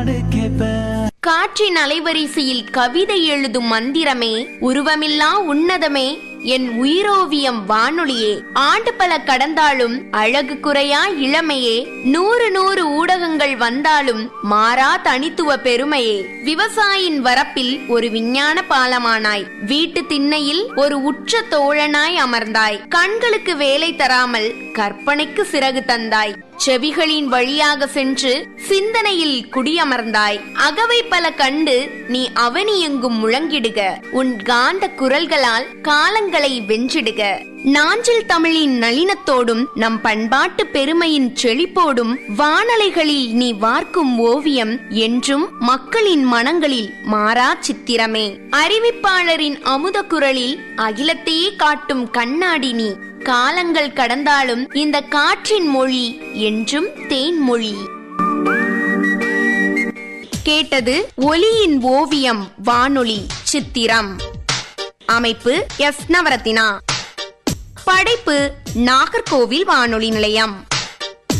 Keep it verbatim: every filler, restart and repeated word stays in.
காற்றின் அலைவரிசையில் கவிதை எழுதும் மந்திரமே, உருவமில்லா உன்னதமே, என் உயிரோவியம் வானொலியே. ஆண்டு பல கடந்தாலும் அழகு குறையா இளமையே, நூறு நூறு ஊடகங்கள் வந்தாலும் மாறா தனித்துவ பெருமையே. விவசாயின் வரப்பில் ஒரு விஞ்ஞான பாலமானாய், வீட்டு திண்ணையில் ஒரு உற்ற தோழனாய் அமர்ந்தாய். கண்களுக்கு வேலை தராமல் கற்பனைக்கு சிறகு தந்தாய், செவிகளின் வழியாக சென்று சிந்தனையில் குடியமர்ந்தாய். அகவை பல கண்டு நீ அவனி எங்கும் முழங்கிடுக, உன் காந்த குரல்களால் காலங்களை வென்றிடுக. நாஞ்சில் தமிழின் நளினத்தோடும் நம் பண்பாட்டு பெருமையின் செழிப்போடும் வானலைகளில் நீ வார்க்கும் ஓவியம் என்றும் மக்களின் மனங்களில் மாறா சித்திரமே. அறிவிப்பாளரின் அமுத குரலில் அகிலத்தையே காட்டும் கண்ணாடி நீ. காலங்கள் கடந்தாலும் இந்த காற்றின் மொழி என்றும் தேன்மொழி. கேட்டது ஒலியின் ஓவியம் வானொலி சித்திரம். அமைப்பு எஸ் நவரத்தினா. படைப்பு நாகர்கோவில் வானொலி நிலையம்.